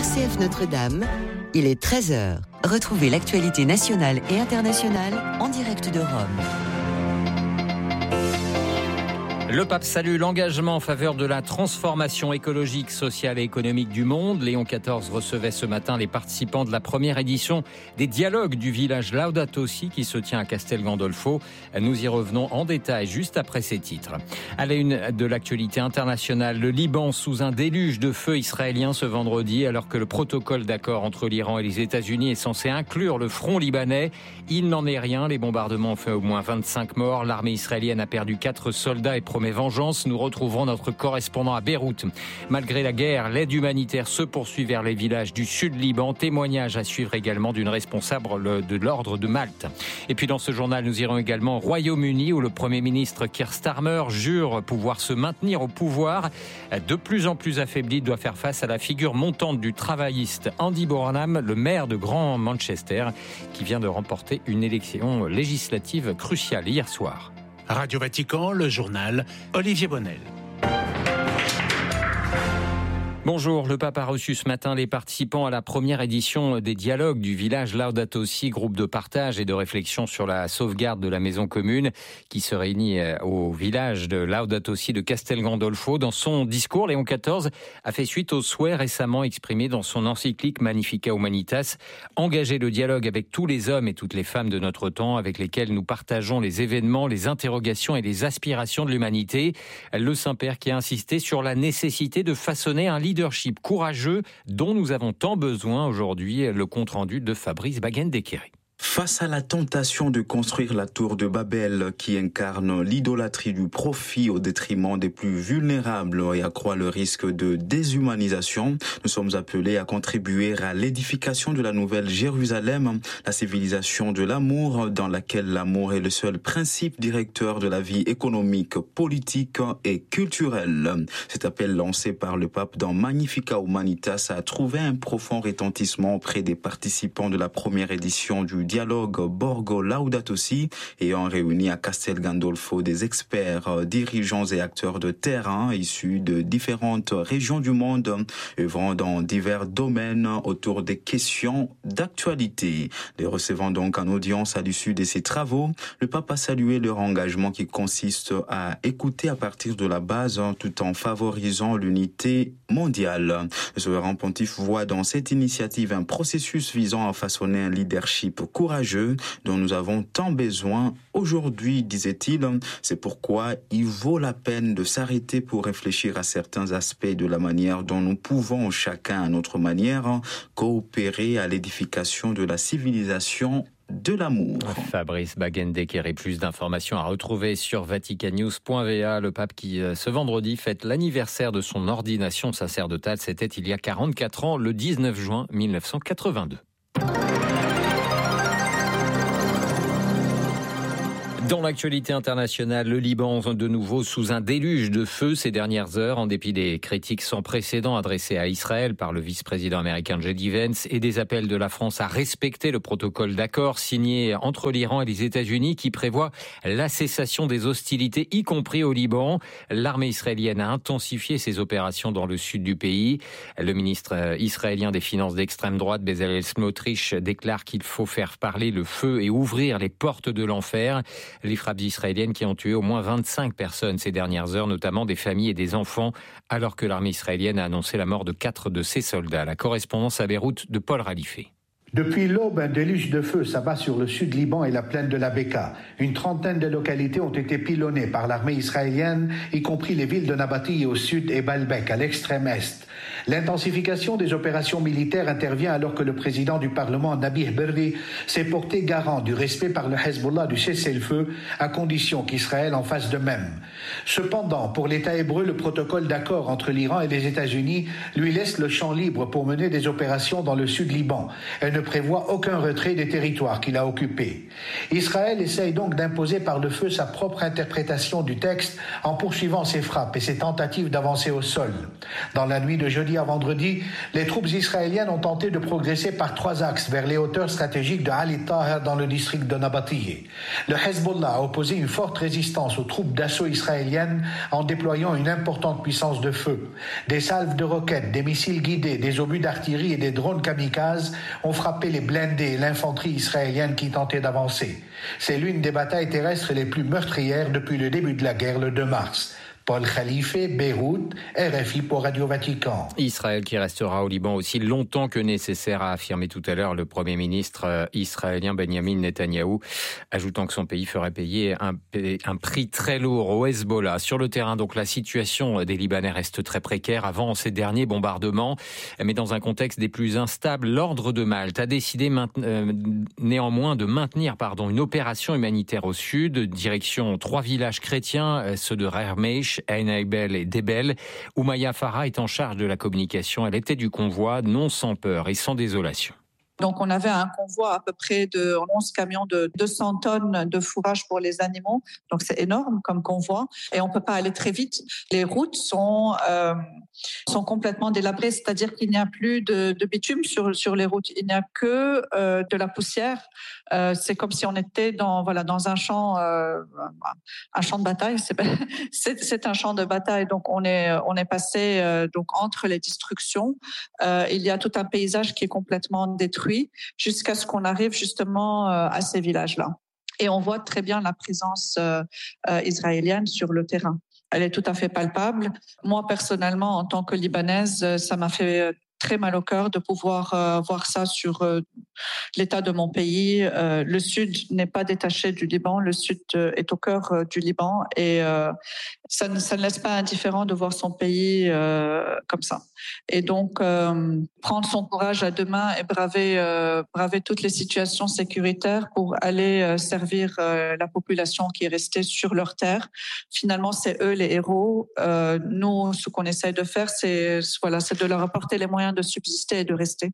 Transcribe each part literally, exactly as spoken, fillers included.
R C F Notre-Dame, il est treize heures. Retrouvez l'actualité nationale et internationale en direct de Rome. Le pape salue l'engagement en faveur de la transformation écologique, sociale et économique du monde. Léon quatorze recevait ce matin les participants de la première édition des dialogues du village Laudato Si qui se tient à Castel Gandolfo. Nous y revenons en détail juste après ces titres. À la une de l'actualité internationale, le Liban sous un déluge de feu israélien ce vendredi, alors que le protocole d'accord entre l'Iran et les États-Unis est censé inclure le front libanais. Il n'en est rien. Les bombardements ont fait au moins vingt-cinq morts. L'armée israélienne a perdu quatre soldats et promet vengeance. Nous retrouverons notre correspondant à Beyrouth. Malgré la guerre, l'aide humanitaire se poursuit vers les villages du sud Liban. Témoignage à suivre également d'une responsable de l'ordre de Malte. Et puis dans ce journal, nous irons également au Royaume-Uni où le Premier ministre Keir Starmer jure pouvoir se maintenir au pouvoir. De plus en plus affaibli, doit faire face à la figure montante du travailliste Andy Burnham, le maire de Grand Manchester, qui vient de remporter une élection législative cruciale hier soir. Radio Vatican, le journal, Olivier Bonnel. Bonjour, le pape a reçu ce matin les participants à la première édition des dialogues du village Laudato Si, groupe de partage et de réflexion sur la sauvegarde de la maison commune qui se réunit au village de Laudato Si de Castel Gandolfo. Dans son discours, Léon quatorze a fait suite aux souhaits récemment exprimés dans son encyclique Magnificat Humanitas, engager le dialogue avec tous les hommes et toutes les femmes de notre temps avec lesquels nous partageons les événements, les interrogations et les aspirations de l'humanité. Le Saint-Père qui a insisté sur la nécessité de façonner un leadership courageux dont nous avons tant besoin aujourd'hui. Le compte-rendu de Fabrice Baguen-Desquéré. Face à la tentation de construire la tour de Babel qui incarne l'idolâtrie du profit au détriment des plus vulnérables et accroît le risque de déshumanisation, nous sommes appelés à contribuer à l'édification de la nouvelle Jérusalem, la civilisation de l'amour dans laquelle l'amour est le seul principe directeur de la vie économique, politique et culturelle. Cet appel lancé par le pape dans Magnificat Humanitas a trouvé un profond retentissement auprès des participants de la première édition du dialogue Borgo Laudato Si, ayant réuni à Castel Gandolfo des experts, dirigeants et acteurs de terrain issus de différentes régions du monde, œuvrant dans divers domaines autour des questions d'actualité. Les recevant donc en audience à l'issue de ces travaux, le pape a salué leur engagement qui consiste à écouter à partir de la base tout en favorisant l'unité mondiale. Le souverain pontife voit dans cette initiative un processus visant à façonner un leadership courageux dont nous avons tant besoin aujourd'hui, disait-il. C'est pourquoi il vaut la peine de s'arrêter pour réfléchir à certains aspects de la manière dont nous pouvons, chacun à notre manière, coopérer à l'édification de la civilisation de l'amour. Fabrice Baguen-Desquéré, plus d'informations à retrouver sur vaticannews point v a. Le pape qui, ce vendredi, fête l'anniversaire de son ordination sacerdotale. C'était il y a quarante-quatre ans, le dix-neuf juin mille neuf cent quatre-vingt-deux. Dans l'actualité internationale, le Liban de nouveau sous un déluge de feu ces dernières heures, en dépit des critiques sans précédent adressées à Israël par le vice-président américain J D Vance et des appels de la France à respecter le protocole d'accord signé entre l'Iran et les États-Unis qui prévoit la cessation des hostilités, y compris au Liban. L'armée israélienne a intensifié ses opérations dans le sud du pays. Le ministre israélien des Finances d'extrême droite, Bezalel Smotrich, déclare qu'il faut faire parler le feu et ouvrir les portes de l'enfer. Les frappes israéliennes qui ont tué au moins vingt-cinq personnes ces dernières heures, notamment des familles et des enfants, alors que l'armée israélienne a annoncé la mort de quatre de ses soldats. La correspondance à Beyrouth de Paul Ralifé. Depuis l'aube, un déluge de feu s'abat sur le sud Liban et la plaine de la Beka. Une trentaine de localités ont été pilonnées par l'armée israélienne, y compris les villes de Nabati au sud et Baalbek à l'extrême est. L'intensification des opérations militaires intervient alors que le président du Parlement, Nabih Berri, s'est porté garant du respect par le Hezbollah du cessez-le-feu, à condition qu'Israël en fasse de même. Cependant, pour l'État hébreu, le protocole d'accord entre l'Iran et les États-Unis lui laisse le champ libre pour mener des opérations dans le sud Liban. Elle ne prévoit aucun retrait des territoires qu'il a occupés. Israël essaye donc d'imposer par le feu sa propre interprétation du texte en poursuivant ses frappes et ses tentatives d'avancer au sol. Dans la nuit de jeudi lundi à vendredi, les troupes israéliennes ont tenté de progresser par trois axes vers les hauteurs stratégiques de Ali Taher dans le district de Nabatieh. Le Hezbollah a opposé une forte résistance aux troupes d'assaut israéliennes en déployant une importante puissance de feu. Des salves de roquettes, des missiles guidés, des obus d'artillerie et des drones kamikazes ont frappé les blindés et l'infanterie israélienne qui tentait d'avancer. C'est l'une des batailles terrestres les plus meurtrières depuis le début de la guerre le deux mars. Paul Khalife, Beyrouth, R F I pour Radio Vatican. Israël qui restera au Liban aussi longtemps que nécessaire, a affirmé tout à l'heure le Premier ministre israélien Benjamin Netanyahou, ajoutant que son pays ferait payer un, un prix très lourd au Hezbollah. Sur le terrain, donc, la situation des Libanais reste très précaire avant ces derniers bombardements, mais dans un contexte des plus instables, l'Ordre de Malte a décidé maintenant, euh, néanmoins de maintenir pardon, une opération humanitaire au sud, direction trois villages chrétiens, ceux de Rermeish, Ain Aibel et Debel. Oumaya Farah est en charge de la communication. Elle était du convoi, non sans peur et sans désolation. Donc, on avait un convoi à peu près de onze camions de deux cents tonnes de fourrage pour les animaux. Donc, c'est énorme comme convoi. Et on ne peut pas aller très vite. Les routes sont, euh, sont complètement délabrées, c'est-à-dire qu'il n'y a plus de, de bitume sur, sur les routes. Il n'y a que euh, de la poussière. Euh, c'est comme si on était dans, voilà, dans un champ, euh, un champ de bataille. C'est, c'est, c'est un champ de bataille. Donc, on est, on est passé euh, donc, entre les destructions. Euh, il y a tout un paysage qui est complètement détruit, jusqu'à ce qu'on arrive justement à ces villages-là. Et on voit très bien la présence euh, euh, israélienne sur le terrain. Elle est tout à fait palpable. Moi, personnellement, en tant que Libanaise, ça m'a fait très mal au cœur de pouvoir euh, voir ça sur euh, l'état de mon pays. Euh, le Sud n'est pas détaché du Liban. Le Sud euh, est au cœur euh, du Liban et euh, ça, ne, ça ne laisse pas indifférent de voir son pays euh, comme ça. Et donc, euh, prendre son courage à deux mains et braver, euh, braver toutes les situations sécuritaires pour aller euh, servir euh, la population qui est restée sur leur terre. Finalement, c'est eux les héros. Euh, nous, ce qu'on essaye de faire, c'est, voilà, c'est de leur apporter les moyens de subsister et de rester.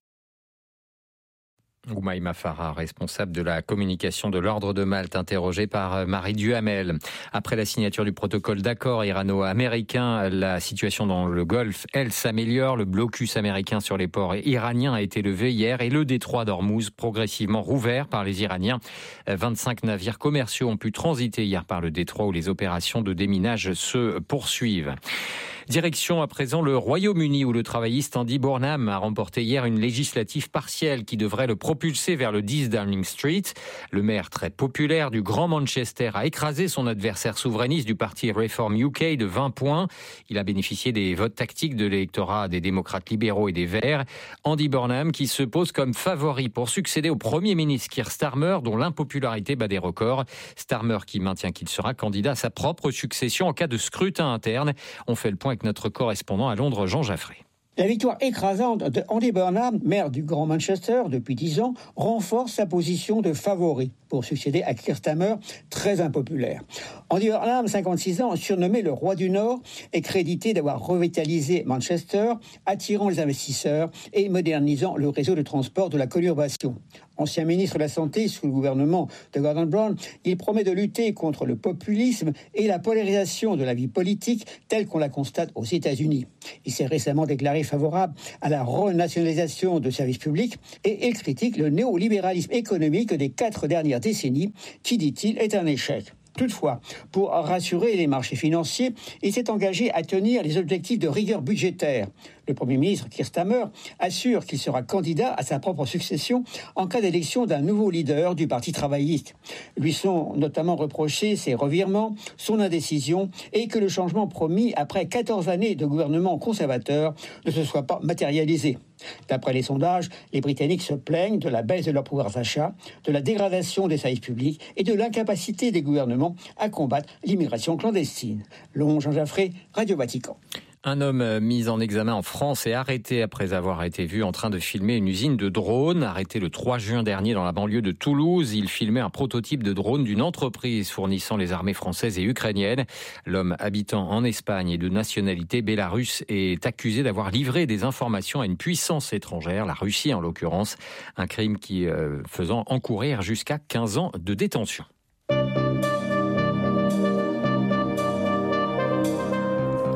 Oumaya Farah, responsable de la communication de l'Ordre de Malte, interrogée par Marie Duhamel. Après la signature du protocole d'accord irano-américain, la situation dans le Golfe, elle, s'améliore. Le blocus américain sur les ports iraniens a été levé hier et le détroit d'Ormuz progressivement rouvert par les Iraniens. vingt-cinq navires commerciaux ont pu transiter hier par le détroit où les opérations de déminage se poursuivent. Direction à présent le Royaume-Uni où le travailliste Andy Burnham a remporté hier une législative partielle qui devrait le propulser vers le dix Downing Street. Le maire très populaire du Grand Manchester a écrasé son adversaire souverainiste du parti Reform U K de vingt points. Il a bénéficié des votes tactiques de l'électorat des démocrates libéraux et des Verts. Andy Burnham qui se pose comme favori pour succéder au Premier ministre Keir Starmer dont l'impopularité bat des records. Starmer qui maintient qu'il sera candidat à sa propre succession en cas de scrutin interne. On fait le point avec notre correspondant à Londres, Jean Jaffré. La victoire écrasante de Andy Burnham, maire du Grand Manchester depuis dix ans, renforce sa position de favori pour succéder à Keir Starmer, très impopulaire. Andy Burnham, cinquante-six ans, surnommé le roi du Nord, est crédité d'avoir revitalisé Manchester, attirant les investisseurs et modernisant le réseau de transport de la conurbation. Ancien ministre de la Santé sous le gouvernement de Gordon Brown, il promet de lutter contre le populisme et la polarisation de la vie politique telle qu'on la constate aux États-Unis. Il s'est récemment déclaré favorable à la renationalisation de services publics et il critique le néolibéralisme économique des quatre dernières décennies qui, dit-il, est un échec. Toutefois, pour rassurer les marchés financiers, il s'est engagé à tenir les objectifs de rigueur budgétaire. Le Premier ministre Keir Starmer assure qu'il sera candidat à sa propre succession en cas d'élection d'un nouveau leader du Parti travailliste. Lui sont notamment reprochés ses revirements, son indécision et que le changement promis après quatorze années de gouvernement conservateur ne se soit pas matérialisé. D'après les sondages, les Britanniques se plaignent de la baisse de leur pouvoir d'achat, de la dégradation des services publics et de l'incapacité des gouvernements à combattre l'immigration clandestine. Long Jean Jaffré, Radio Vatican. Un homme mis en examen en France est arrêté après avoir été vu en train de filmer une usine de drones. Arrêté le trois juin dernier dans la banlieue de Toulouse, il filmait un prototype de drone d'une entreprise fournissant les armées françaises et ukrainiennes. L'homme habitant en Espagne et de nationalité bélarusse est accusé d'avoir livré des informations à une puissance étrangère, la Russie en l'occurrence, un crime qui euh, faisant encourir jusqu'à quinze ans de détention.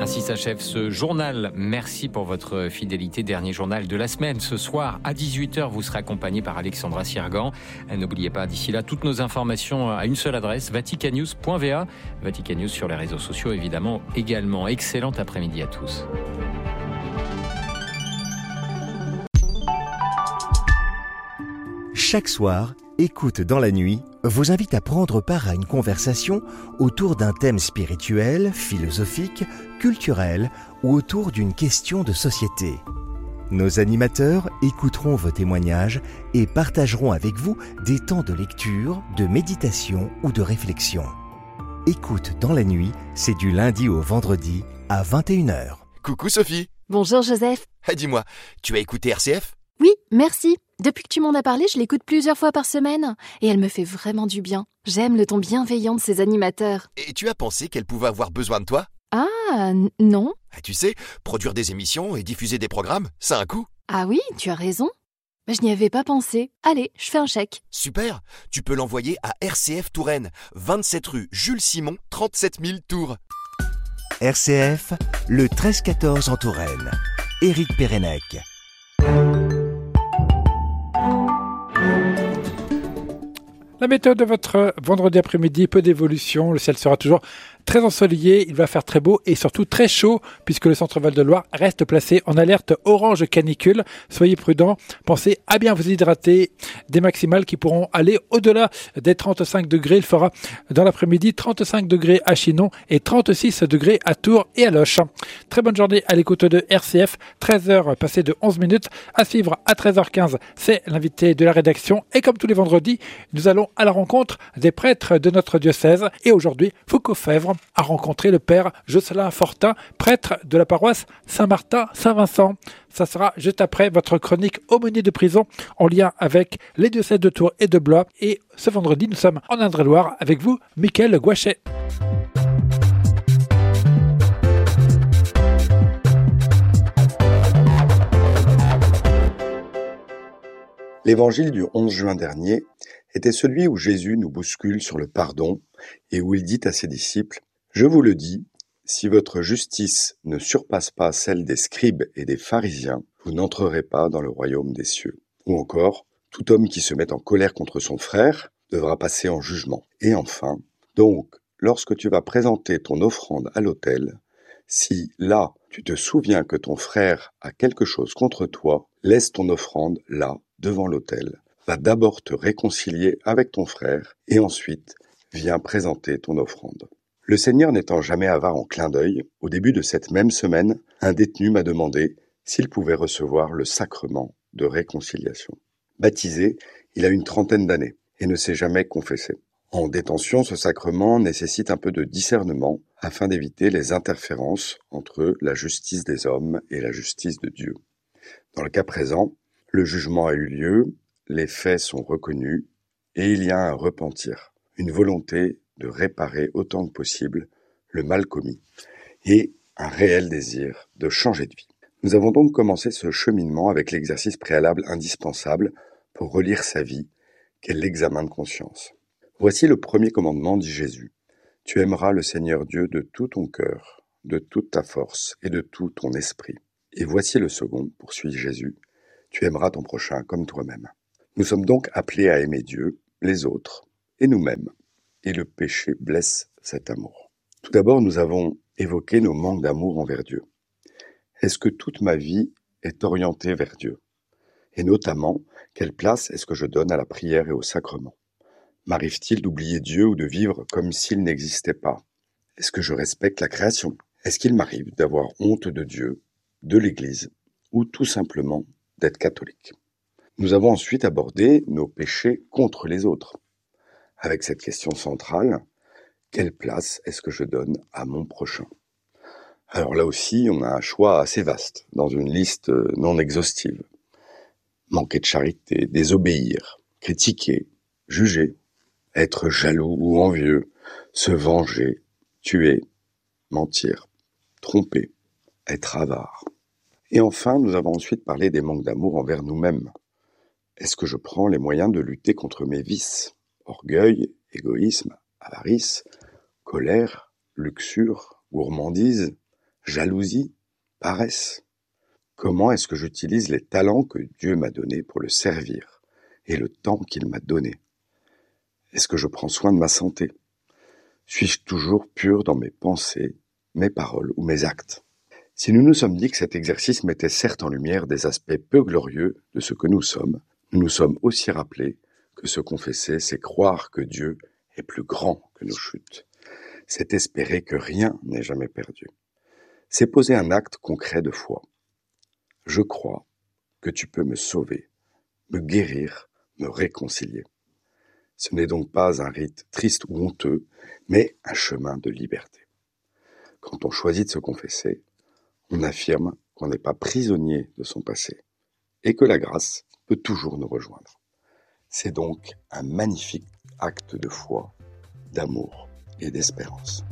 Ainsi s'achève ce journal. Merci pour votre fidélité. Dernier journal de la semaine. Ce soir, à dix-huit heures, vous serez accompagné par Alexandra Sirgan. N'oubliez pas, d'ici là, toutes nos informations à une seule adresse, vaticannews point v a. Vatican News sur les réseaux sociaux, évidemment, également. Excellent après-midi à tous. Chaque soir, Écoute dans la nuit vous invite à prendre part à une conversation autour d'un thème spirituel, philosophique, culturel ou autour d'une question de société. Nos animateurs écouteront vos témoignages et partageront avec vous des temps de lecture, de méditation ou de réflexion. Écoute dans la nuit, c'est du lundi au vendredi à vingt et une heures. Coucou Sophie. Bonjour Joseph. Ah, dis-moi, tu as écouté R C F ? Oui, merci. Depuis que tu m'en as parlé, je l'écoute plusieurs fois par semaine. Et elle me fait vraiment du bien. J'aime le ton bienveillant de ses animateurs. Et tu as pensé qu'elle pouvait avoir besoin de toi ? Ah, n- non. Ah, tu sais, produire des émissions et diffuser des programmes, ça a un coût. Ah oui, tu as raison. Mais je n'y avais pas pensé. Allez, je fais un chèque. Super. Tu peux l'envoyer à R C F Touraine, vingt-sept rue Jules Simon, trente-sept mille Tours. R C F, le treize quatorze en Touraine. Éric Pérenec. La météo de votre vendredi après-midi, peu d'évolution. Le ciel sera toujours très ensoleillé, il va faire très beau et surtout très chaud puisque le centre Val de Loire reste placé en alerte orange canicule. Soyez prudents, pensez à bien vous hydrater. Des maximales qui pourront aller au-delà des trente-cinq degrés. Il fera dans l'après-midi trente-cinq degrés à Chinon et trente-six degrés à Tours et à Loches. Très bonne journée à l'écoute de R C F, treize heures passées de onze minutes. À suivre à treize heures quinze, c'est l'invité de la rédaction. Et comme tous les vendredis, nous allons à la rencontre des prêtres de notre diocèse. Et aujourd'hui, Foucault-Fèvre a rencontré le père Jocelyn Fortin, prêtre de la paroisse Saint-Martin-Saint-Vincent. Ça sera juste après votre chronique Aumônier de prison en lien avec les diocèses de Tours et de Blois. Et ce vendredi, nous sommes en Indre-et-Loire avec vous, Mickaël Gouachet. L'évangile du onze juin dernier était celui où Jésus nous bouscule sur le pardon et où il dit à ses disciples « Je vous le dis, si votre justice ne surpasse pas celle des scribes et des pharisiens, vous n'entrerez pas dans le royaume des cieux. » Ou encore « Tout homme qui se met en colère contre son frère devra passer en jugement. » Et enfin « Donc, lorsque tu vas présenter ton offrande à l'autel, si là tu te souviens que ton frère a quelque chose contre toi, laisse ton offrande là, devant l'autel. Va d'abord te réconcilier avec ton frère et ensuite viens présenter ton offrande. Le Seigneur n'étant jamais avare en clin d'œil, au début de cette même semaine, un détenu m'a demandé s'il pouvait recevoir le sacrement de réconciliation. Baptisé, il a une trentaine d'années et ne s'est jamais confessé. En détention, ce sacrement nécessite un peu de discernement afin d'éviter les interférences entre la justice des hommes et la justice de Dieu. Dans le cas présent, le jugement a eu lieu, les faits sont reconnus et il y a un repentir, une volonté de réparer autant que possible le mal commis et un réel désir de changer de vie. Nous avons donc commencé ce cheminement avec l'exercice préalable indispensable pour relire sa vie, qu'est l'examen de conscience. Voici le premier commandement, dit Jésus. Tu aimeras le Seigneur Dieu de tout ton cœur, de toute ta force et de tout ton esprit. Et voici le second, poursuit Jésus. Tu aimeras ton prochain comme toi-même. Nous sommes donc appelés à aimer Dieu, les autres et nous-mêmes. Et le péché blesse cet amour. Tout d'abord, nous avons évoqué nos manques d'amour envers Dieu. Est-ce que toute ma vie est orientée vers Dieu ? Et notamment, quelle place est-ce que je donne à la prière et au sacrement ? M'arrive-t-il d'oublier Dieu ou de vivre comme s'il n'existait pas ? Est-ce que je respecte la création ? Est-ce qu'il m'arrive d'avoir honte de Dieu, de l'Église ou tout simplement d'être catholique ? Nous avons ensuite abordé nos péchés contre les autres. Avec cette question centrale, quelle place est-ce que je donne à mon prochain ? Alors là aussi, on a un choix assez vaste, dans une liste non exhaustive. Manquer de charité, désobéir, critiquer, juger, être jaloux ou envieux, se venger, tuer, mentir, tromper, être avare. Et enfin, nous avons ensuite parlé des manques d'amour envers nous-mêmes. Est-ce que je prends les moyens de lutter contre mes vices ? Orgueil, égoïsme, avarice, colère, luxure, gourmandise, jalousie, paresse? Comment est-ce que j'utilise les talents que Dieu m'a donnés pour le servir et le temps qu'il m'a donné? Est-ce que je prends soin de ma santé? Suis-je toujours pur dans mes pensées, mes paroles ou mes actes? Si nous nous sommes dit que cet exercice mettait certes en lumière des aspects peu glorieux de ce que nous sommes, nous nous sommes aussi rappelés que se confesser, c'est croire que Dieu est plus grand que nos chutes. C'est espérer que rien n'est jamais perdu. C'est poser un acte concret de foi. Je crois que tu peux me sauver, me guérir, me réconcilier. Ce n'est donc pas un rite triste ou honteux, mais un chemin de liberté. Quand on choisit de se confesser, on affirme qu'on n'est pas prisonnier de son passé et que la grâce peut toujours nous rejoindre. C'est donc un magnifique acte de foi, d'amour et d'espérance.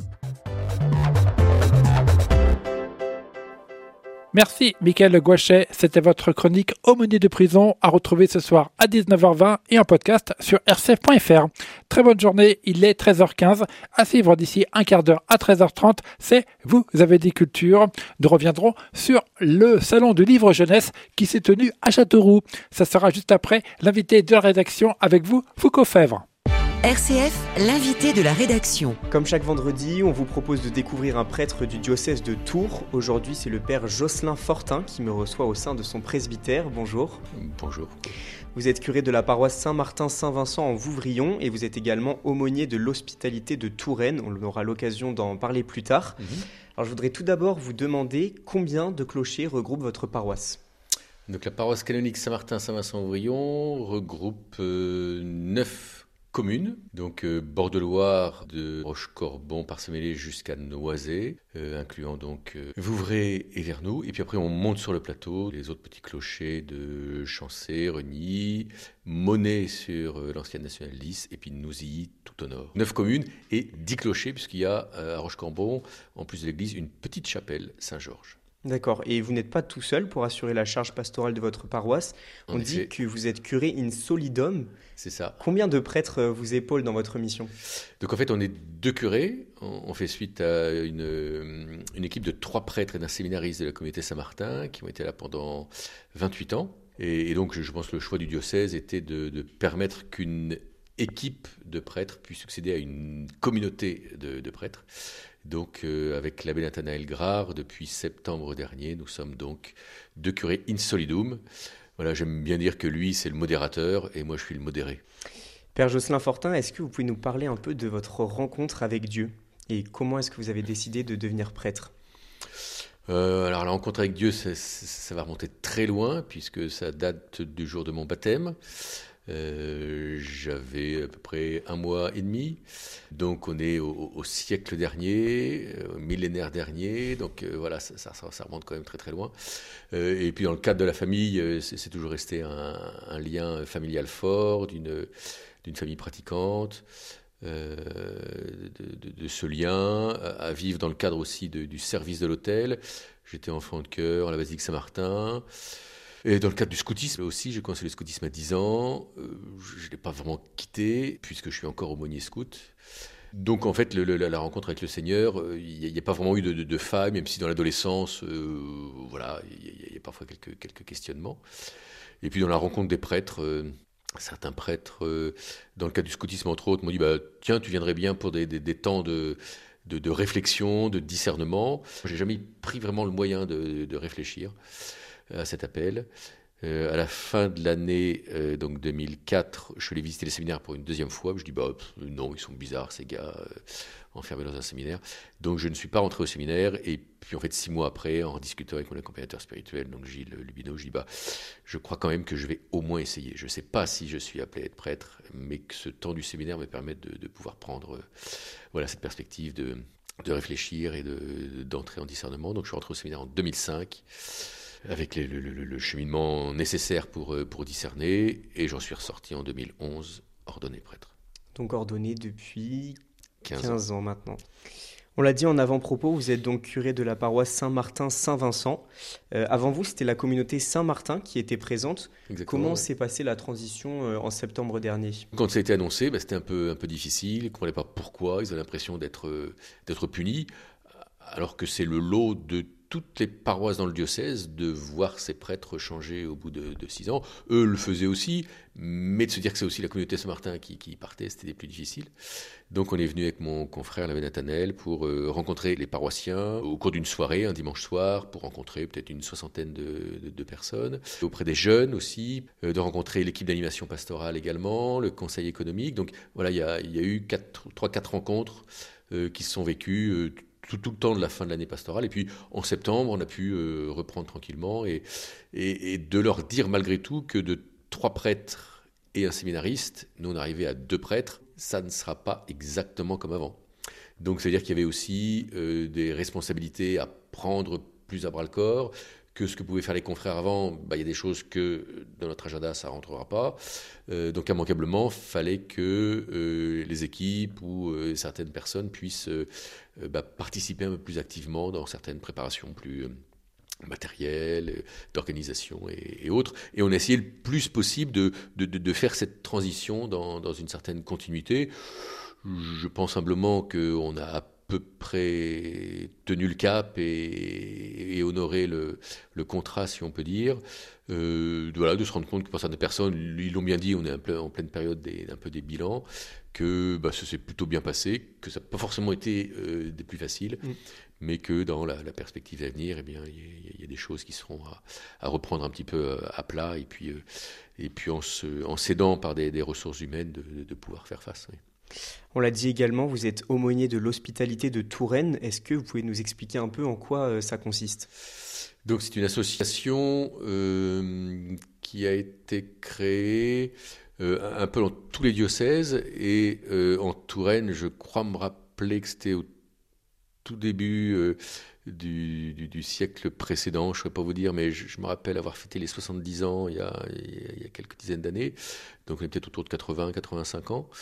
Merci Mickaël Gouachet, c'était votre chronique Aumônier de prison à retrouver ce soir à dix-neuf heures vingt et en podcast sur r c f point f r. Très bonne journée, il est treize heures quinze, à suivre d'ici un quart d'heure à treize heures trente, c'est Vous avez des cultures. Nous reviendrons sur le salon du livre jeunesse qui s'est tenu à Châteauroux. Ça sera juste après l'invité de la rédaction avec vous, Foucault Fèvre. R C F, l'invité de la rédaction. Comme chaque vendredi, on vous propose de découvrir un prêtre du diocèse de Tours. Aujourd'hui, c'est le père Jocelyn Fortin qui me reçoit au sein de son presbytère. Bonjour. Bonjour. Vous êtes curé de la paroisse Saint-Martin-Saint-Vincent en Vouvrion et vous êtes également aumônier de l'hospitalité de Touraine. On aura l'occasion d'en parler plus tard. Mmh. Alors, je voudrais tout d'abord vous demander combien de clochers regroupe votre paroisse ? Donc, la paroisse canonique Saint-Martin-Saint-Vincent-Vouvrion regroupe euh, neuf communes, donc euh, bord de Loire, de Rochecorbon par Semélé jusqu'à Noisé, euh, incluant donc euh, Vouvray et Vernoux. Et puis après, on monte sur le plateau, les autres petits clochers de Chancé, Reny, Monet sur euh, l'ancienne nationale dix, et puis Nouzilly tout au nord. Neuf communes et dix clochers, puisqu'il y a euh, à Rochecorbon, en plus de l'église, une petite chapelle Saint-Georges. D'accord, et vous n'êtes pas tout seul pour assurer la charge pastorale de votre paroisse. On dit que vous êtes curé in solidum. C'est ça. Combien de prêtres vous épaulent dans votre mission ? Donc en fait, on est deux curés. On fait suite à une, une équipe de trois prêtres et d'un séminariste de la communauté Saint-Martin qui ont été là pendant vingt-huit ans. Et, et donc, je pense que le choix du diocèse était de, de permettre qu'une équipe de prêtres puisse succéder à une communauté de, de prêtres. Donc, euh, avec l'abbé Nathanaël Grard, depuis septembre dernier, nous sommes donc deux curés in solidum. Voilà, j'aime bien dire que lui, c'est le modérateur et moi, je suis le modéré. Père Jocelyn Fortin, est-ce que vous pouvez nous parler un peu de votre rencontre avec Dieu et comment est-ce que vous avez décidé de devenir prêtre ? euh, Alors, la rencontre avec Dieu, ça, ça va remonter très loin puisque ça date du jour de mon baptême. Euh, j'avais à peu près un mois et demi, donc on est au, au siècle dernier, au millénaire dernier, donc euh, voilà, ça, ça, ça remonte quand même très très loin. Euh, et puis dans le cadre de la famille, c'est, c'est toujours resté un, un lien familial fort, d'une, d'une famille pratiquante, euh, de, de, de ce lien, à, à vivre dans le cadre aussi de, du service de l'autel. J'étais enfant de chœur à la basilique Saint-Martin. Et dans le cadre du scoutisme aussi, j'ai commencé le scoutisme à dix ans. Euh, je ne l'ai pas vraiment quitté, puisque je suis encore aumônier scout. Donc en fait, le, le, la rencontre avec le Seigneur, il n'y a, a pas vraiment eu de, de, de faille, même si dans l'adolescence, euh, voilà, il y, y a parfois quelques, quelques questionnements. Et puis dans la rencontre des prêtres, euh, certains prêtres, euh, dans le cadre du scoutisme entre autres, m'ont dit bah, « Tiens, tu viendrais bien pour des, des, des temps de... De, de réflexion, de discernement. » J'ai jamais pris vraiment le moyen de, de réfléchir à cet appel. Euh, à la fin de l'année euh, donc deux mille quatre, je suis allé visiter les séminaires pour une deuxième fois. Je dis bah pff, non, ils sont bizarres ces gars, euh, enfermés dans un séminaire. Donc je ne suis pas rentré au séminaire. Et puis en fait six mois après, en discutant avec mon accompagnateur spirituel, donc Gilles Lubino, je dis bah je crois quand même que je vais au moins essayer. Je ne sais pas si je suis appelé à être prêtre, mais que ce temps du séminaire me permette de, de pouvoir prendre euh, voilà cette perspective de de réfléchir et de, d'entrer en discernement. Donc je suis rentré au séminaire en deux mille cinq. Avec les, le, le, le cheminement nécessaire pour, pour discerner, et j'en suis ressorti en deux mille onze, ordonné prêtre. Donc ordonné depuis quinze, quinze ans. ans maintenant. On l'a dit en avant-propos, vous êtes donc curé de la paroisse Saint-Martin-Saint-Vincent. Euh, avant vous, c'était la communauté Saint-Martin qui était présente. Exactement. Comment s'est passée la transition euh, en septembre dernier ? Quand ça a été annoncé, bah, c'était un peu, un peu difficile, ils ne comprenaient pas pourquoi, ils avaient l'impression d'être, euh, d'être punis. alors que c'est le lot de toutes les paroisses dans le diocèse de voir ces prêtres changer au bout de, de six ans. Eux le faisaient aussi, mais de se dire que c'est aussi la communauté Saint-Martin qui, qui partait, c'était des plus difficiles. Donc on est venu avec mon confrère l'abbé Nathanaël pour euh, rencontrer les paroissiens au cours d'une soirée, un dimanche soir, pour rencontrer peut-être une soixantaine de, de, de personnes. Auprès des jeunes aussi, euh, de rencontrer l'équipe d'animation pastorale également, le conseil économique. Donc voilà, il y a, il y a eu trois quatre rencontres euh, qui se sont vécues euh, Tout, tout le temps de la fin de l'année pastorale. Et puis, en septembre, on a pu euh, reprendre tranquillement et, et, et de leur dire malgré tout que de trois prêtres et un séminariste, nous, on arrivait à deux prêtres, ça ne sera pas exactement comme avant. Donc, c'est-à-dire qu'il y avait aussi euh, des responsabilités à prendre plus à bras-le-corps, que ce que pouvaient faire les confrères avant, bah, il y a des choses que dans notre agenda, ça ne rentrera pas. Euh, donc, immanquablement, il fallait que euh, les équipes ou euh, certaines personnes puissent euh, bah, participer un peu plus activement dans certaines préparations plus euh, matérielles, d'organisation et, et autres. Et on a essayé le plus possible de, de, de, de faire cette transition dans, dans une certaine continuité. Je pense humblement qu'on a à peu près tenu le cap et, et honoré le, le contrat, si on peut dire. Euh, de, voilà, de se rendre compte que pour certaines personnes, ils l'ont bien dit, on est en, plein, en pleine période des, un peu des bilans, que bah, ça s'est plutôt bien passé, que ça n'a pas forcément été euh, des plus faciles, mmh. mais que dans la, la perspective à venir, eh bien, il y, y a des choses qui seront à, à reprendre un petit peu à plat, et puis, euh, et puis en, se, en s'aidant par des, des ressources humaines de, de, de pouvoir faire face. Oui. On l'a dit également, vous êtes aumônier de l'hospitalité de Touraine. Est-ce que vous pouvez nous expliquer un peu en quoi euh, ça consiste ? Donc c'est une association euh, qui a été créée euh, un peu dans tous les diocèses et euh, en Touraine, je crois me rappeler que c'était au tout début euh, du, du, du siècle précédent, je ne saurais pas vous dire, mais je, je me rappelle avoir fêté les soixante-dix ans il y a, il y a quelques dizaines d'années, donc on est peut-être autour de quatre-vingts, quatre-vingt-cinq ans.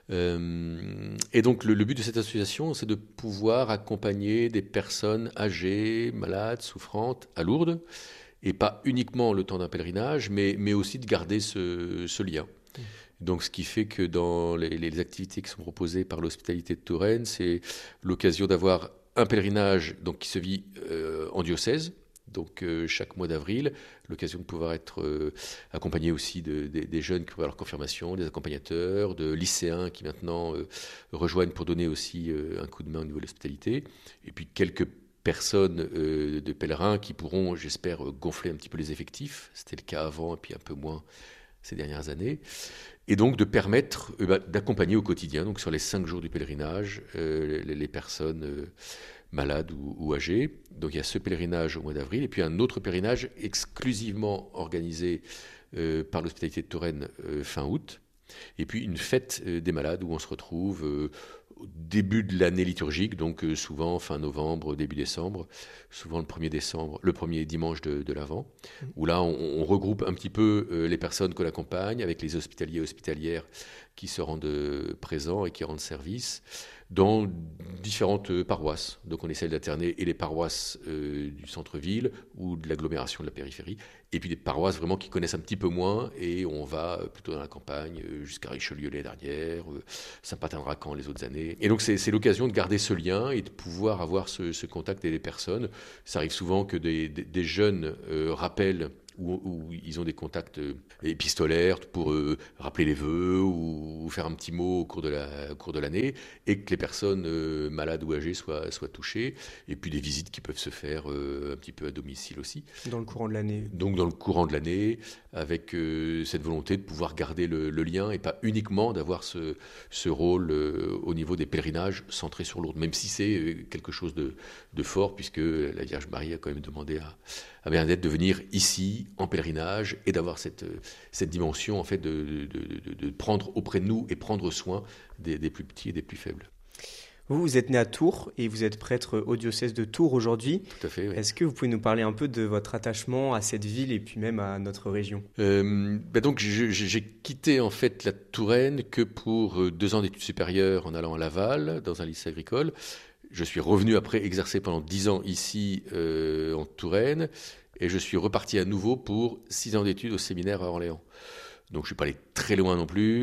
Euh, et donc le, le but de cette association, c'est de pouvoir accompagner des personnes âgées, malades, souffrantes à Lourdes, et pas uniquement le temps d'un pèlerinage, mais, mais aussi de garder ce, ce lien. Mmh. Donc ce qui fait que dans les, les activités qui sont proposées par l'hospitalité de Touraine, c'est l'occasion d'avoir un pèlerinage donc, qui se vit euh, en diocèse, donc euh, chaque mois d'avril, l'occasion de pouvoir être euh, accompagné aussi de, de, des jeunes qui vont avoir leur confirmation, des accompagnateurs, de lycéens qui maintenant euh, rejoignent pour donner aussi euh, un coup de main au niveau de l'hospitalité, et puis quelques personnes euh, de pèlerins qui pourront, j'espère, gonfler un petit peu les effectifs. C'était le cas avant et puis un peu moins ces dernières années. Et donc de permettre euh, bah, d'accompagner au quotidien, donc sur les cinq jours du pèlerinage, euh, les, les personnes euh, malades ou, ou âgées. Donc il y a ce pèlerinage au mois d'avril, et puis un autre pèlerinage exclusivement organisé euh, par l'hospitalité de Touraine euh, fin août, et puis une fête euh, des malades où on se retrouve euh, au début de l'année liturgique, donc euh, souvent fin novembre, début décembre, souvent le premier décembre, le premier dimanche de, de l'Avent, où là on, on regroupe un petit peu euh, les personnes qu'on accompagne avec les hospitaliers et hospitalières qui se rendent euh, présents et qui rendent service dans différentes paroisses. Donc on essaie d'alterner et les paroisses euh, du centre-ville ou de l'agglomération de la périphérie, et puis des paroisses vraiment qui connaissent un petit peu moins, et on va plutôt dans la campagne, jusqu'à Richelieu l'année dernière, euh, Saint-Patin-de-Racan les autres années. Et donc c'est, c'est l'occasion de garder ce lien et de pouvoir avoir ce, ce contact avec les personnes. Ça arrive souvent que des, des, des jeunes euh, rappellent Où, où ils ont des contacts épistolaires pour euh, rappeler les vœux ou, ou faire un petit mot au cours de, la, au cours de l'année, et que les personnes euh, malades ou âgées soient, soient touchées, et puis des visites qui peuvent se faire euh, un petit peu à domicile aussi. Dans le courant de l'année. Donc dans le courant de l'année, avec euh, cette volonté de pouvoir garder le, le lien, et pas uniquement d'avoir ce, ce rôle euh, au niveau des pèlerinages centré sur Lourdes, même si c'est euh, quelque chose de, de fort, puisque la Vierge Marie a quand même demandé à, à Bernadette de venir ici en pèlerinage et d'avoir cette, cette dimension en fait de, de, de, de prendre auprès de nous et prendre soin des, des plus petits et des plus faibles. Vous, vous êtes né à Tours et vous êtes prêtre au diocèse de Tours aujourd'hui. Tout à fait, oui. Est-ce que vous pouvez nous parler un peu de votre attachement à cette ville et puis même à notre région ? euh, ben donc je, j'ai quitté en fait la Touraine que pour deux ans d'études supérieures en allant à Laval, dans un lycée agricole. Je suis revenu après exercer pendant dix ans ici euh, en Touraine, et je suis reparti à nouveau pour six ans d'études au séminaire à Orléans. Donc je suis pas allé très loin non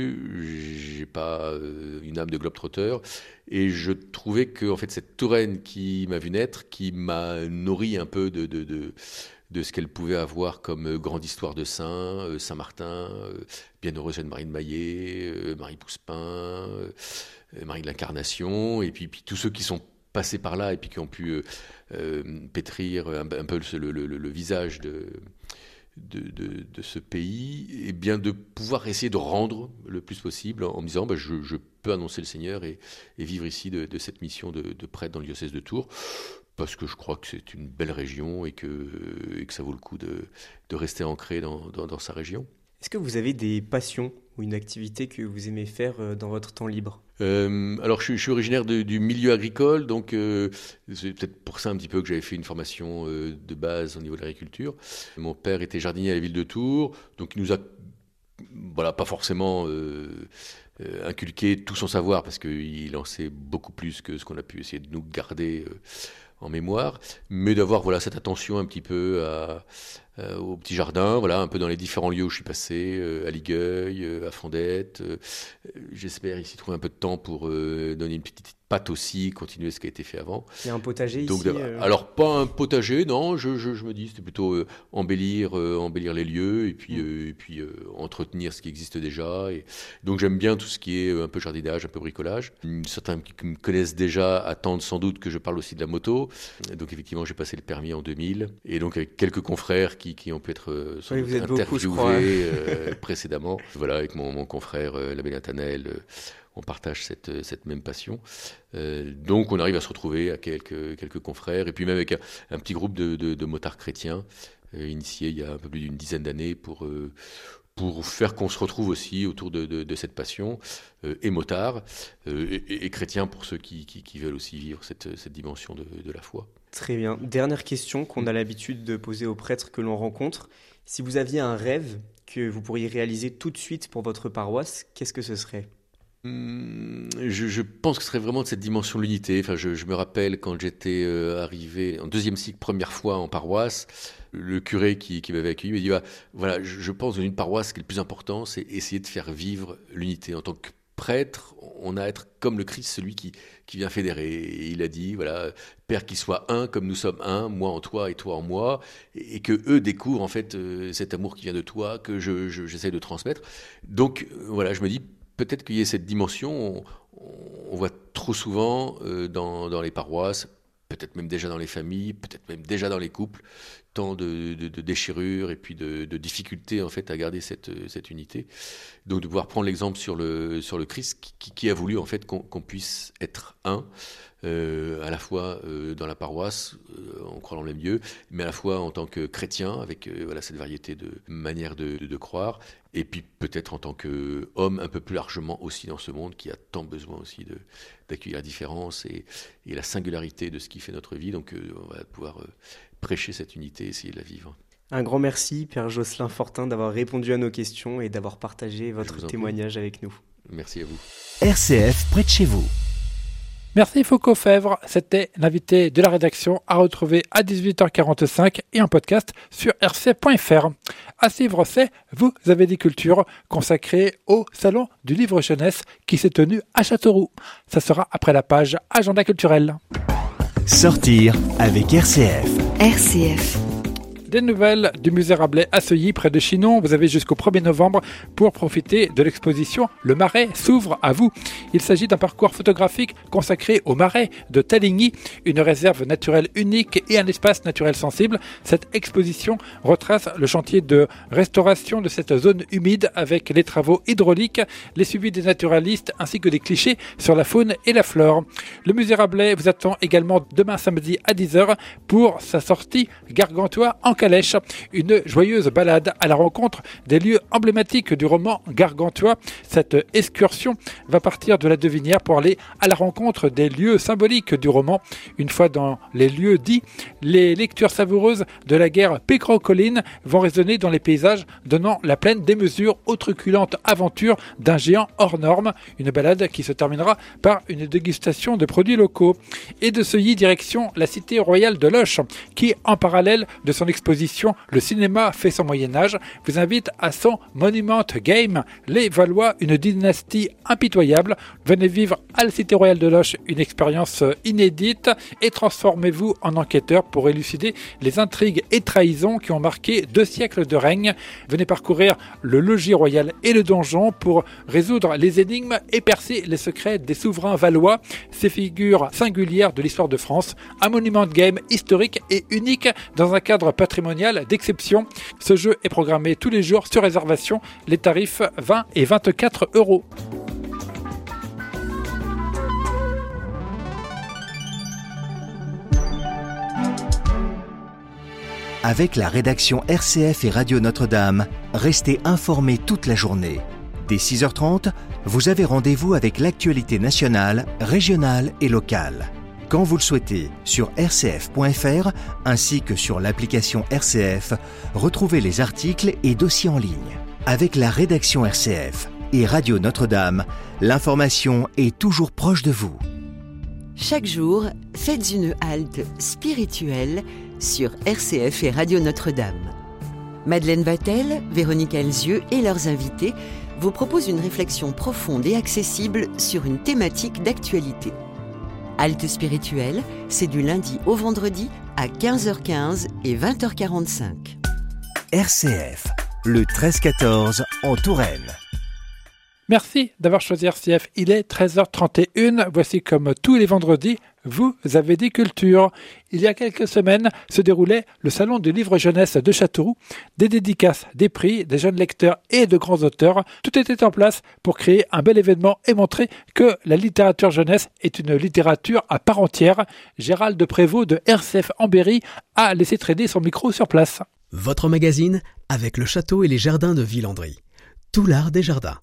plus, j'ai pas euh, une âme de globe-trotteur, et je trouvais que en fait cette Touraine qui m'a vu naître, qui m'a nourri un peu de, de, de, de ce qu'elle pouvait avoir comme grande histoire de saint, euh, Saint-Martin, euh, Bienheureuse Jeanne-Marie de Maillé, euh, Marie Pouspin, euh, Marie de l'Incarnation, et puis, puis tous ceux qui sont passés par là et puis qui ont pu euh, euh, pétrir un, un peu le, le, le, le visage de De, de, de ce pays, et bien de pouvoir essayer de rendre le plus possible en me disant bah, je, je peux annoncer le Seigneur et, et vivre ici de, de cette mission de, de prêtre dans le diocèse de Tours, parce que je crois que c'est une belle région et que, et que ça vaut le coup de, de rester ancré dans, dans, dans sa région. Est-ce que vous avez des passions ou une activité que vous aimez faire dans votre temps libre ? Euh, alors je, je suis originaire de, du milieu agricole, donc euh, c'est peut-être pour ça un petit peu que j'avais fait une formation euh, de base au niveau de l'agriculture. Mon père était jardinier à la ville de Tours, donc il nous a voilà, pas forcément euh, euh, inculqué tout son savoir, parce qu'il en sait beaucoup plus que ce qu'on a pu essayer de nous garder euh, en mémoire, mais d'avoir voilà, cette attention un petit peu à... Euh, au petit jardin, voilà, un peu dans les différents lieux où je suis passé, euh, à Ligueuil, euh, à Fondette. Euh, j'espère ici trouver un peu de temps pour euh, donner une petite patte aussi, continuer ce qui a été fait avant. Il y a un potager Donc, ici euh... Alors, pas un potager, non, je, je, je me dis, c'était plutôt euh, embellir, euh, embellir les lieux et puis, mmh. euh, et puis euh, entretenir ce qui existe déjà. Et... Donc, j'aime bien tout ce qui est un peu jardinage, un peu bricolage. Certains qui me connaissent déjà attendent sans doute que je parle aussi de la moto. Donc, effectivement, j'ai passé le permis en deux mille. Et donc, avec quelques confrères qui Qui, qui ont pu être euh, oui, vous êtes interviewés beaucoup, euh, précédemment. Voilà, avec mon, mon confrère, euh, l'abbé Nathanaël, euh, on partage cette, cette même passion. Euh, donc on arrive à se retrouver à quelques, quelques confrères, et puis même avec un, un petit groupe de, de, de motards chrétiens, euh, initiés il y a un peu plus d'une dizaine d'années, pour... Euh, pour faire qu'on se retrouve aussi autour de, de, de cette passion, euh, et motards, euh, et, et chrétiens pour ceux qui, qui, qui veulent aussi vivre cette, cette dimension de, de la foi. Très bien. Dernière question qu'on a l'habitude de poser aux prêtres que l'on rencontre. Si vous aviez un rêve que vous pourriez réaliser tout de suite pour votre paroisse, qu'est-ce que ce serait ? Hum, je, je pense que ce serait vraiment de cette dimension de l'unité. Enfin, je, je me rappelle quand j'étais euh, arrivé en deuxième cycle, première fois en paroisse, le curé qui, qui m'avait accueilli m'a dit bah, voilà, je, je pense dans une paroisse, ce qui est le plus important, c'est essayer de faire vivre l'unité. En tant que prêtre, on a à être comme le Christ, celui qui, qui vient fédérer. Et il a dit, voilà, Père, qu'il soit un comme nous sommes un, moi en toi et toi en moi, et, et que eux découvrent en fait euh, cet amour qui vient de toi, que je, je, j'essaie de transmettre. Donc euh, voilà, je me dis, peut-être qu'il y ait cette dimension, on, on voit trop souvent euh, dans, dans les paroisses, peut-être même déjà dans les familles, peut-être même déjà dans les couples, tant de, de, de déchirures et puis de, de difficultés en fait à garder cette, cette unité. Donc de pouvoir prendre l'exemple sur le, sur le Christ qui, qui a voulu en fait qu'on, qu'on puisse être un, euh, à la fois euh, dans la paroisse, euh, en croyant le même Dieu, mais à la fois en tant que chrétien, avec euh, voilà, cette variété de manières de, de, de croire, et puis peut-être en tant qu'homme un peu plus largement aussi dans ce monde qui a tant besoin aussi de, d'accueillir la différence et, et la singularité de ce qui fait notre vie. Donc euh, on va pouvoir euh, prêcher cette unité, essayer de la vivre. Un grand merci, Père Jocelyn Fortin, d'avoir répondu à nos questions et d'avoir partagé votre témoignage avec nous. Merci à vous. R C F près de chez vous. Merci Foucault Fèvre, c'était l'invité de la rédaction à retrouver à dix-huit heures quarante-cinq et en podcast sur r c f point f r. À suivre, c'est Vous avez des cultures, consacré au Salon du Livre Jeunesse qui s'est tenu à Châteauroux. Ça sera après la page Agenda culturel. Sortir avec R C F. R C F. Des nouvelles du musée Rabelais à Seuilly, près de Chinon. Vous avez jusqu'au premier novembre pour profiter de l'exposition Le Marais s'ouvre à vous. Il s'agit d'un parcours photographique consacré au Marais de Taligny, une réserve naturelle unique et un espace naturel sensible. Cette exposition retrace le chantier de restauration de cette zone humide avec les travaux hydrauliques, les suivis des naturalistes ainsi que des clichés sur la faune et la flore. Le musée Rabelais vous attend également demain samedi à dix heures pour sa sortie Gargantua en Calèche, une joyeuse balade à la rencontre des lieux emblématiques du roman Gargantua. Cette excursion va partir de la Devinière pour aller à la rencontre des lieux symboliques du roman. Une fois dans les lieux dits, les lectures savoureuses de la guerre Pécro-Colline vont résonner dans les paysages, donnant la pleine démesure aux truculentes aventures d'un géant hors norme. Une balade qui se terminera par une dégustation de produits locaux. Et de Seuilly, direction la cité royale de Loches, qui, en parallèle de son exposition l'exposition Le cinéma fait son Moyen-Âge vous invite à son Monument Game. Les Valois, une dynastie impitoyable. Venez vivre à la Cité Royale de Loches une expérience inédite et transformez-vous en enquêteur pour élucider les intrigues et trahisons qui ont marqué deux siècles de règne. Venez parcourir le logis royal et le donjon pour résoudre les énigmes et percer les secrets des souverains valois, ces figures singulières de l'histoire de France. Un monument de game historique et unique dans un cadre patrimonial d'exception. Ce jeu est programmé tous les jours sur réservation, les tarifs vingt et vingt-quatre euros. Avec la rédaction R C F et Radio Notre-Dame, restez informés toute la journée. Dès six heures trente, vous avez rendez-vous avec l'actualité nationale, régionale et locale. Quand vous le souhaitez, sur r c f point f r ainsi que sur l'application R C F, retrouvez les articles et dossiers en ligne. Avec la rédaction R C F et Radio Notre-Dame, l'information est toujours proche de vous. Chaque jour, faites une halte spirituelle sur R C F et Radio Notre-Dame. Madeleine Vatel, Véronique Elzieux et leurs invités vous proposent une réflexion profonde et accessible sur une thématique d'actualité. Halte spirituelle, c'est du lundi au vendredi à quinze heures quinze et vingt heures quarante-cinq. R C F, le treize quatorze en Touraine. Merci d'avoir choisi R C F. Il est treize heures trente et une. Voici comme tous les vendredis, vous avez dit culture. Il y a quelques semaines se déroulait le salon du livre jeunesse de Châteauroux. Des dédicaces, des prix, des jeunes lecteurs et de grands auteurs. Tout était en place pour créer un bel événement et montrer que la littérature jeunesse est une littérature à part entière. Gérald de Prévost de R C F en Berry a laissé traîner son micro sur place. Votre magazine avec le château et les jardins de Villandry. Tout l'art des jardins.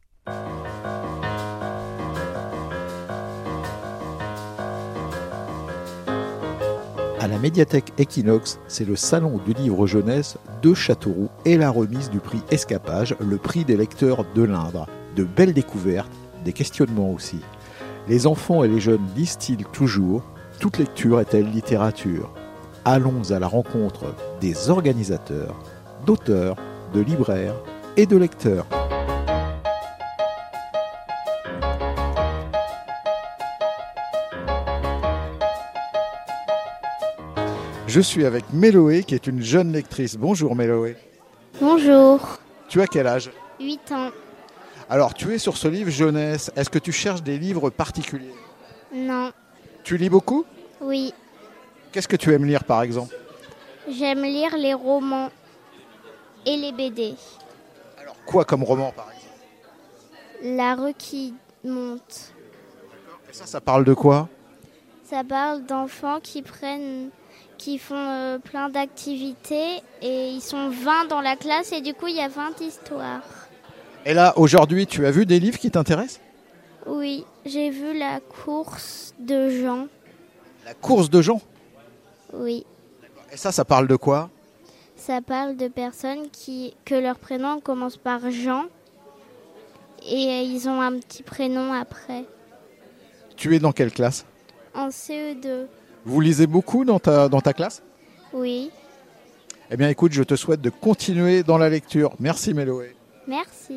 À la médiathèque Equinox, c'est le salon du livre jeunesse de Châteauroux et la remise du prix Escapage, le prix des lecteurs de l'Indre. De belles découvertes, des questionnements aussi. Les enfants et les jeunes lisent-ils toujours ? Toute lecture est-elle littérature ? Allons à la rencontre des organisateurs, d'auteurs, de libraires et de lecteurs. Je suis avec Méloé, qui est une jeune lectrice. Bonjour Méloé. Bonjour. Tu as quel âge ? huit ans. Alors, tu es sur ce livre jeunesse. Est-ce que tu cherches des livres particuliers ? Non. Tu lis beaucoup ? Oui. Qu'est-ce que tu aimes lire, par exemple ? J'aime lire les romans et les B D. Alors, quoi comme roman, par exemple ? La rue qui monte. Et ça, ça parle de quoi ? Ça parle d'enfants qui prennent... qui font euh, plein d'activités et ils sont vingt dans la classe et du coup il y a vingt histoires. Et là, aujourd'hui, tu as vu des livres qui t'intéressent ? Oui, j'ai vu la course de Jean. La course de Jean ? Oui. Et ça, ça parle de quoi ? Ça parle de personnes qui, que leur prénom commence par Jean et euh, ils ont un petit prénom après. Tu es dans quelle classe ? En C E deux. Vous lisez beaucoup dans ta, dans ta classe ? Oui. Eh bien écoute, je te souhaite de continuer dans la lecture. Merci Méloé. Merci.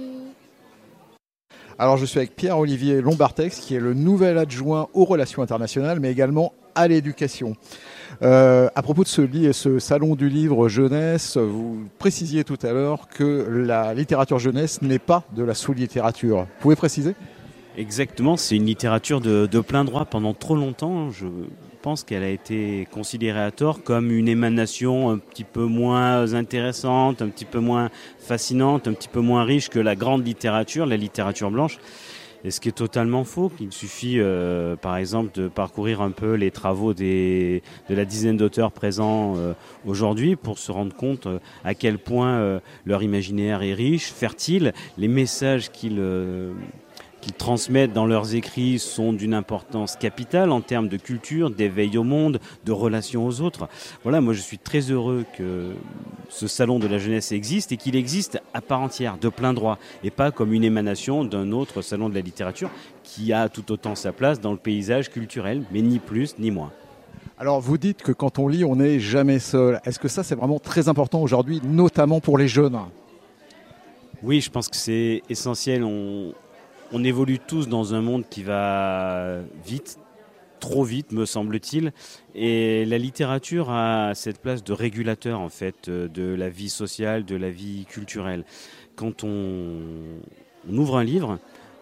Alors je suis avec Pierre-Olivier Lombartex, qui est le nouvel adjoint aux relations internationales, mais également à l'éducation. Euh, à propos de ce, lit, ce salon du livre jeunesse, vous précisiez tout à l'heure que la littérature jeunesse n'est pas de la sous-littérature. Vous pouvez préciser ? Exactement, c'est une littérature de, de plein droit. Pendant trop longtemps, je pense qu'elle a été considérée à tort comme une émanation un petit peu moins intéressante, un petit peu moins fascinante, un petit peu moins riche que la grande littérature, la littérature blanche. Et ce qui est totalement faux, qu'il suffit euh, par exemple de parcourir un peu les travaux des, de la dizaine d'auteurs présents euh, aujourd'hui pour se rendre compte euh, à quel point euh, leur imaginaire est riche, fertile, les messages qu'ils... Euh, qu'ils transmettent dans leurs écrits sont d'une importance capitale en termes de culture, d'éveil au monde, de relation aux autres. Voilà, moi je suis très heureux que ce salon de la jeunesse existe et qu'il existe à part entière, de plein droit, et pas comme une émanation d'un autre salon de la littérature qui a tout autant sa place dans le paysage culturel, mais ni plus ni moins. Alors vous dites que quand on lit, on n'est jamais seul. Est-ce que ça c'est vraiment très important aujourd'hui, notamment pour les jeunes ? Oui, je pense que c'est essentiel. On, on évolue tous dans un monde qui va vite, trop vite me semble-t-il. Et la littérature a cette place de régulateur en fait de la vie sociale, de la vie culturelle. Quand on, on ouvre un livre,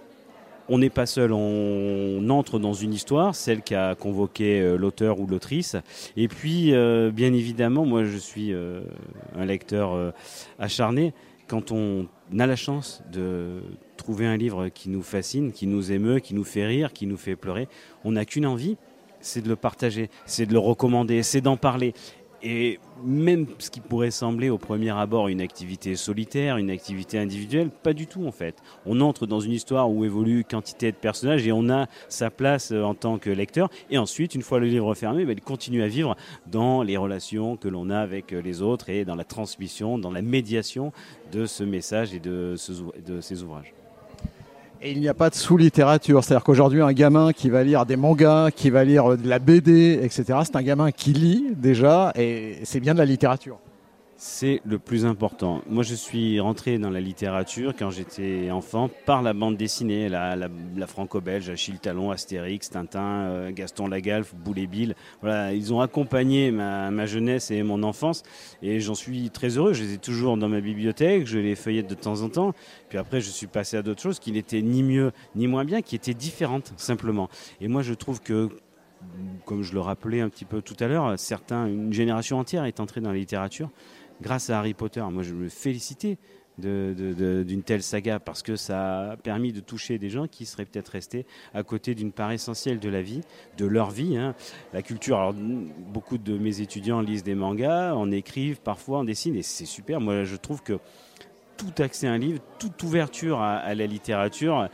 on n'est pas seul, on entre dans une histoire, celle qu'a convoqué l'auteur ou l'autrice. Et puis, euh, bien évidemment, moi je suis euh, un lecteur euh, acharné. Quand on a la chance de trouver un livre qui nous fascine, qui nous émeut, qui nous fait rire, qui nous fait pleurer, on n'a qu'une envie, c'est de le partager, c'est de le recommander, c'est d'en parler. Et même ce qui pourrait sembler au premier abord une activité solitaire, une activité individuelle, pas du tout en fait. On entre dans une histoire où évolue quantité de personnages et on a sa place en tant que lecteur. Et ensuite, une fois le livre fermé, ben, il continue à vivre dans les relations que l'on a avec les autres et dans la transmission, dans la médiation de ce message et de, ce, de ces ouvrages. Et il n'y a pas de sous-littérature, c'est-à-dire qu'aujourd'hui un gamin qui va lire des mangas, qui va lire de la B D, et cetera, c'est un gamin qui lit déjà et c'est bien de la littérature. C'est le plus important. Moi, je suis rentré dans la littérature quand j'étais enfant par la bande dessinée, la, la, la franco-belge, Achille Talon, Astérix, Tintin, euh, Gaston Lagalfe, Boule et Bill. Voilà, ils ont accompagné ma, ma jeunesse et mon enfance et j'en suis très heureux. Je les ai toujours dans ma bibliothèque, je les feuillette de temps en temps. Puis après, je suis passé à d'autres choses qui n'étaient ni mieux ni moins bien, qui étaient différentes simplement. Et moi, je trouve que, comme je le rappelais un petit peu tout à l'heure, certains, une génération entière est entrée dans la littérature grâce à Harry Potter. Moi, je me félicitais de, de, de, d'une telle saga parce que ça a permis de toucher des gens qui seraient peut-être restés à côté d'une part essentielle de la vie, de leur vie. Hein. La culture, alors beaucoup de mes étudiants lisent des mangas, en écrivent, parfois en dessinent et c'est super. Moi, je trouve que tout accès à un livre, toute ouverture à, à la littérature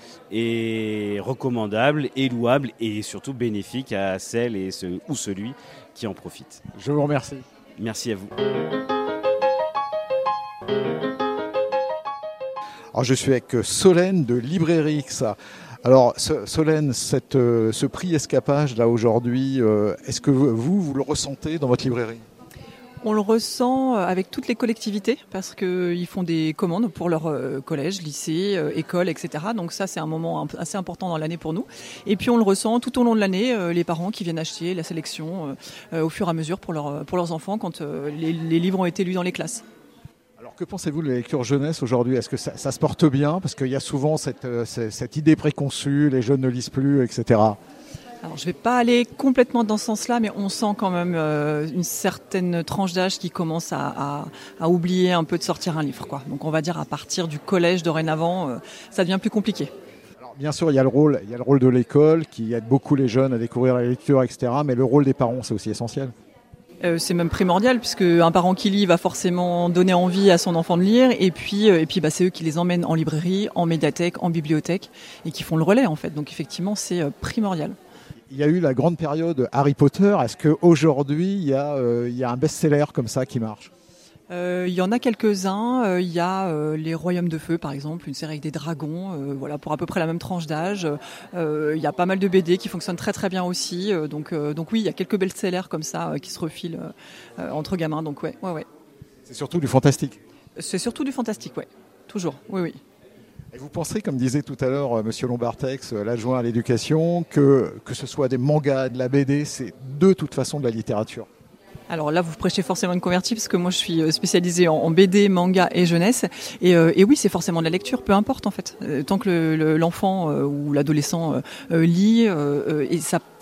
est recommandable, est louable et surtout bénéfique à celle et ce, ou celui qui en profite. Je vous remercie. Merci à vous. Alors, je suis avec Solène de Librairix. Alors Solène, cette, euh, ce prix Escapage là aujourd'hui, euh, est-ce que vous, vous le ressentez dans votre librairie ? On le ressent avec toutes les collectivités parce qu'ils font des commandes pour leur collège, lycée, école, et cetera. Donc ça, c'est un moment assez important dans l'année pour nous. Et puis on le ressent tout au long de l'année, les parents qui viennent acheter la sélection au fur et à mesure pour, leur, pour leurs enfants quand les, les livres ont été lus dans les classes. Alors que pensez-vous de la lecture jeunesse aujourd'hui ? Est-ce que ça, ça se porte bien ? Parce qu'il y a souvent cette, cette idée préconçue, les jeunes ne lisent plus, et cetera. Alors, je ne vais pas aller complètement dans ce sens-là, mais on sent quand même euh, une certaine tranche d'âge qui commence à, à, à oublier un peu de sortir un livre, quoi. Donc, on va dire à partir du collège, dorénavant, euh, ça devient plus compliqué. Alors, bien sûr, il y a le rôle, il y a le rôle de l'école qui aide beaucoup les jeunes à découvrir la lecture, et cetera. Mais le rôle des parents, c'est aussi essentiel. Euh, c'est même primordial puisque un parent qui lit va forcément donner envie à son enfant de lire et puis euh, et puis bah c'est eux qui les emmènent en librairie, en médiathèque, en bibliothèque et qui font le relais en fait. Donc effectivement, c'est euh, primordial. Il y a eu la grande période Harry Potter. Est-ce qu'aujourd'hui, il y a, euh, il y a un best-seller comme ça qui marche ? Euh, il y en a quelques-uns. Euh, il y a euh, Les Royaumes de Feu, par exemple, une série avec des dragons, euh, voilà, pour à peu près la même tranche d'âge. Euh, il y a pas mal de B D qui fonctionnent très très bien aussi. Euh, donc, euh, donc oui, il y a quelques best-sellers comme ça euh, qui se refilent euh, entre gamins. Donc ouais, ouais, ouais. C'est surtout du fantastique. C'est surtout du fantastique, ouais. Toujours, oui, oui. Et vous pensez, comme disait tout à l'heure M. Lombartex, l'adjoint à l'éducation, que, que ce soit des mangas, de la B D, c'est de toute façon de la littérature ? Alors là, vous prêchez forcément une convertie parce que moi, je suis spécialisée en, en B D, manga et jeunesse. Et, euh, et oui, c'est forcément de la lecture, peu importe en fait. Euh, tant que le, le, l'enfant euh, ou l'adolescent euh, lit, euh, et ça